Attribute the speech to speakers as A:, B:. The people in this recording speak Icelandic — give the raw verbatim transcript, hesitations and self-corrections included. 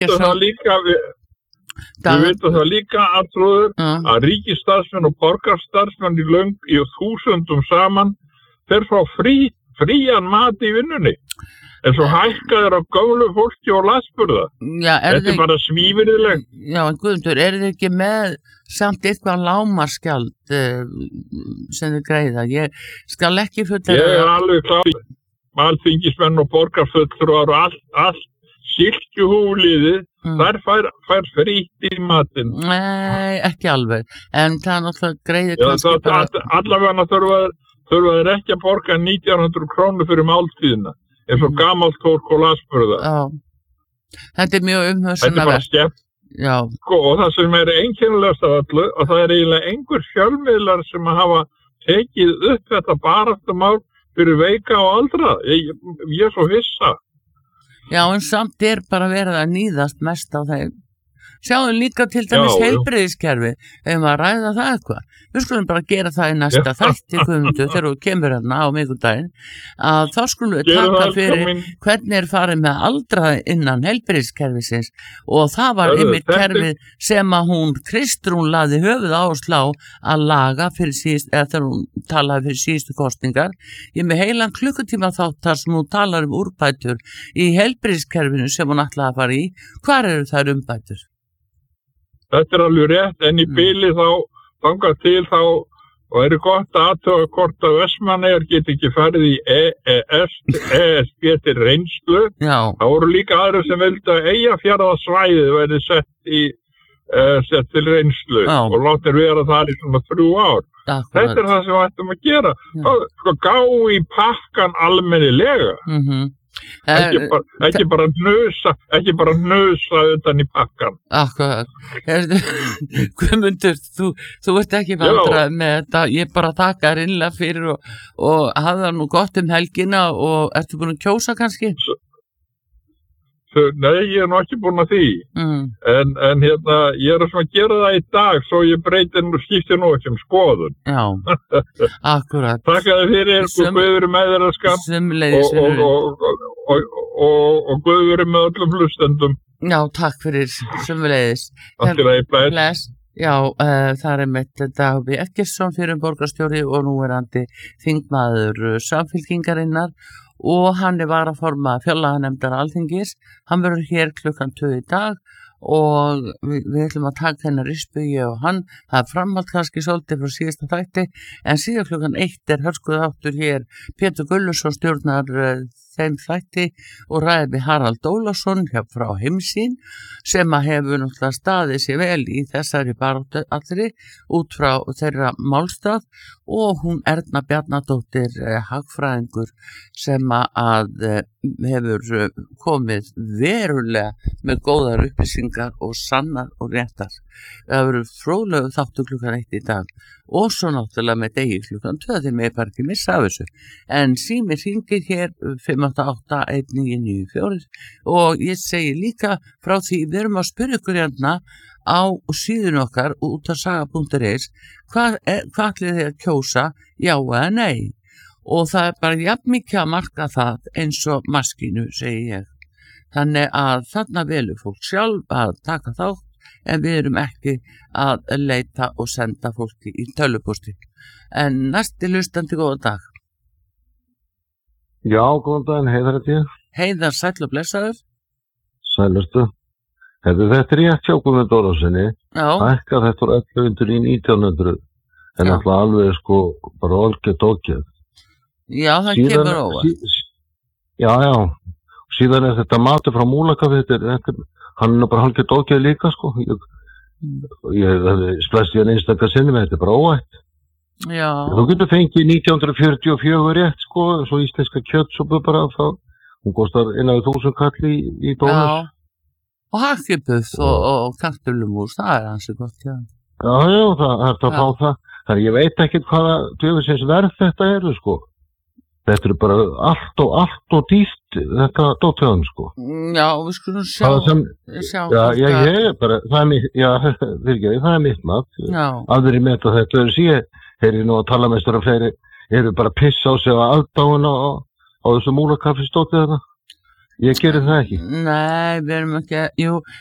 A: vitum það líka, við, við vitum það líka Arnþrúður,
B: uh.
A: að ríkisstarfsmenn og borgarstarfsmenn í löng í þúsundum saman, þeir fá frí, frían mat í vinnunni. En svo hækkaður á gömlu fólki og lasburða.
B: Já, er
A: þetta er bara svívirðilegt.
B: Já, en Guðmundur, er þið ekki með samt eitthvað lámarskjald uh, sem þið greiða? Ég skal ekki fullera...
A: Ég er alveg klár. Alþingismenn og borgarfulltrúar og allt, allt silkjuhúliðið, mm. þær fær, fær frýtt í matinn.
B: Nei, ekki alveg. En það er náttúrulega greiðir kannski
A: það, bara... Allavega þurfa, þurfa þeir ekki að borga nítján hundruð krónur fyrir máltíðina. eins og gamalt fólk og lasburða.
B: Já, þetta er mjög umhugsunarvert.
A: Þetta er bara skemmt.
B: Já.
A: Og það sem er einkennilegast af öllu, og það er eiginlega einhver fjölmiðlar sem að hafa tekið upp þetta baráttumál fyrir veika og aldra. Ég, ég er svo hissa.
B: Já, en samt er bara verið að níðast mest á þeim. Sjáum líka til dæmis heilbrigðiskerfi, ef maður ræða það eitthvað. Við skulum bara gera það í næsta þætti, Guðmundur, þegar þú kemur hérna á miðvikudaginn, að þá skulum við taka fyrir hvernig er farið með aldraði innan heilbrigðiskerfisins, og það var einmitt kerfið sem að hún Kristrún laði höfuð áherslu á að laga fyrir síðust, eða þegar hún talaði fyrir síðustu kosningar. Ég með heilan klukkutíma þáttar sem hún talar um úrbætur í heilbrigðiskerfinu sem hún ætlaði að fara í. Hvar eru þær umbætur?
A: Þetta er alveg rétt, en í bili þá, þangað til þá, og eru gott að aðtöga hvort að Vestmannaeyjar geti ekki farið í E E S, E S B til reynslu.
B: Já.
A: Það voru líka aðrir sem vildu að Eyjafjarðarsvæðið verði sett í, uh, sett til reynslu. Já. Og láttir vera það í svona þrjú ár. Akkurat. Þetta er það sem við ættum að gera. Það, sko, gá í pakkan almennilega.
B: Mhm.
A: Ekki bara, ekki bara hnusa, ekki bara hnusa utan í pakkan.
B: Akkurat. Guðmundur, þú, þú ert ekki vandrað með þetta. Ég bara þakka þér innlega fyrir og, og hafa það nú gott um helgina og ertu búin að kjósa kannski?
A: S Nei, ég er nú ekki búin að því.
B: Mm.
A: En, en hérna, ég er að gera það í dag, svo ég breyti nú skipti nú ekki um skoðun.
B: Já, akkurat.
A: Takk að þið fyrir, og Guður er með þeirra skam.
B: Sömuleiðis
A: fyrir. Og, og, og, og, og Guður er með öllum hlustendum.
B: Já, takk fyrir, sömuleiðis.
A: Takk fyrir að
B: bless. Já, uh, það er mitt Dagbjörn Eggertsson fyrir borgarstjóri og núverandi þingmaður Samfylkingarinnar. Og hann er varaforma fjárlaganefndar Alþingis. Hann verður hér klukkan tvö í dag og við, við ætlum að taka hennar rispu, ég og hann. Það er framhald kannski svolítið frá síðasta þætti, en síðan klukkan eitt er hörskuð áttur hér Pétur Gullusson stjórnar uh, þeim þætti og ræðir við Harald Ólafsson hjá frá Heimsýn sem að hefur náttúrulega staðið sér vel í þessari baráttu allri út frá þeirra málstað, og hún Erna Bjarnadóttir eh, hagfræðingur sem að eh, hefur eh, komið verulega með góðar upplýsingar og sannar og réttar. Það verður fróðlegu þáttu klukkan eitt í dag og svo náttúrulega með degi klukkan tvö, þegar mig bara ekki missa af þessu. En sími hringir hér fimm átta átta einn níu níu fjögur og ég segi líka frá því við erum að spyrja ykkur hérna á síðun okkar út af saga punktur is hvað, hvað ætlið þið að kjósa, já eða nei, og það er bara jafn mikið að marka það eins og maskínu, segi ég. Þannig að þarna velur fólk sjálf að taka þátt, en við erum ekki að leita og senda fólki í tölvupósti. En næsti hlustandi, góðan dag.
C: Já, góðan daginn, Heiðar þetta ég.
B: Heiðar, sæll og blessaður.
C: Sælustu. Þetta er rétt hjá Guðmundur Ólafssyni.
B: Já.
C: Hækkar þetta úr ellefu hundruð í nítján hundruð, en alltaf alveg sko bara olgið tókið.
B: Já, það síðan, kemur óvart.
C: Sí, já, já. Síðan er þetta matur frá Múlakafi, þetta er hann er bara hálfgett ógeð líka sko. Ég, ég splæst ég hann einstakar sinni með þetta er bara óætt.
B: Já.
C: Þú getur fengið nítján hundruð fjörutíu og fjögur rétt sko, svo íslenska kjötsúpu bara þá, hún kostar innan við þúsund kall í, í bónus.
B: Já, og hakkjubuff og, og kartöflumús, það er hansi gott, já.
C: Já, já, það er það að fá það. Þannig ég veit ekkert hvaða djöfisins verð þetta eru sko. Þetta er bara allt og allt og dýrt þetta dóttöðan sko.
B: Já, við skulum sjá.
C: Sem,
B: sjá
C: já, ég, ég er bara, það er mitt, já, virkið, það er mitt mat.
B: Já.
C: Aðri með þetta er síðan, heyri nú að tala með störa fleiri, eru bara piss á sig að aðdáina á, á þessu Múlakaffi stótið þarna. Ég gerir það ekki.
B: Nei, við erum ekki, jú,